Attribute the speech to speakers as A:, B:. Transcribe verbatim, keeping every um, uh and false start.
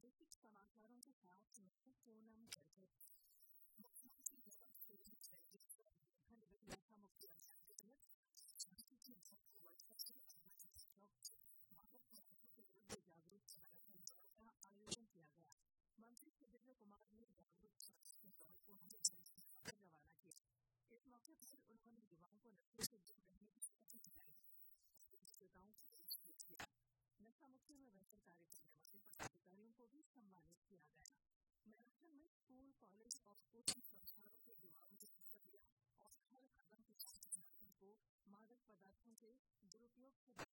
A: प्रादेशिक समाचारों के साथ मैं पूनम गर्ग। मुख्यमंत्री जगन सोरेन उत्तराखंड में नशा मुक्ति अभियान के तहत झांसी की महत्व वर्षा से अभियान चौक से मादक पदार्थों के विरुद्ध जागरूकता मैराथन दौड़ का आयोजन किया गया। मंत्री सुरेंद्र कुमार ने जागरूकता मैराथन दौड़ को हरी झंडी दिखाकर रवाना किया। इस मौके पर उन्होंने युवाओं को नशे से दूर रहने की शपथ दिलाई और विजेताओं को पुरस्कृत किया। नशा मुक्ति में बेहतर कार्य करने वाले पदाधिकारियों को भी सम्मानित किया गया। मैराथन में स्कूल, कॉलेज और कोचिंग संस्थानों के युवाओं ने हिस्सा लिया और हर कदम के साथ मैराथन को मादक पदार्थों के दुरुपयोग से